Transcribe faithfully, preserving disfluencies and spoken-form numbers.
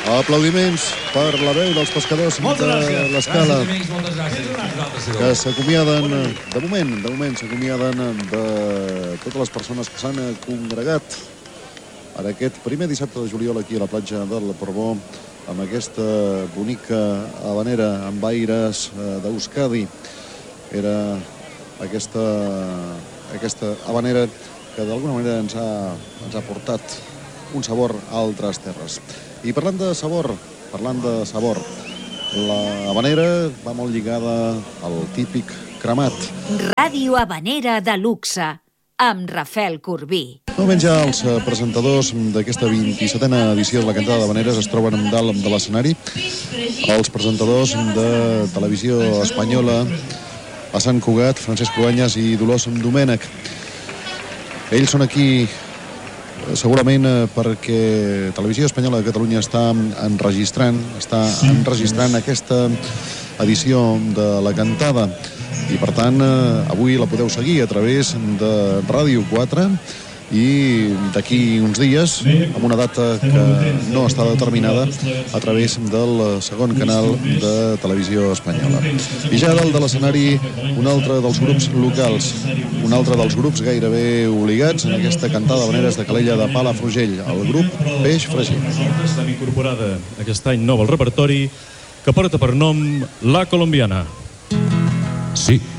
Aplaudiments per la veu dels pescadors de l'Escala, que s'acomiaden, de moment, de moment s'acomiaden de totes les persones que s'han congregat en aquest primer dissabte de juliol aquí a la platja del Portbou, amb aquesta bonica habanera amb aires d'Euskadi. Era aquesta, aquesta habanera que d'alguna manera ens ha, ens ha portat un sabor a altres terres. I parlant de sabor, parlant de sabor, la habanera va molt lligada al típic cremat. Ràdio Habanera de luxe, amb Rafael Corbí. No menys ja els presentadors d'aquesta vint-i-setena edició de la cantada d'habaneres es troben dalt de l'escenari. Els presentadors de Televisió Espanyola, a Sant Cugat, Francesc Cruanyes i Dolors Domènech. Ells són aquí segurament perquè Televisió Espanyola de Catalunya està enregistrant, està enregistrant aquesta edició de la cantada. I per tant, avui la podeu seguir a través de Ràdio quatre i d'aquí uns dies, amb una data que no està determinada, a través del segon canal de Televisió Espanyola. I ja dalt de l'escenari, un altre dels grups locals, un altre dels grups gairebé obligats en aquesta cantada d'habaneres de Calella de Palafrugell, el grup Peix Fregit. Estem incorporada aquest any nou al repertori, que porta per nom La Colombiana. Sí,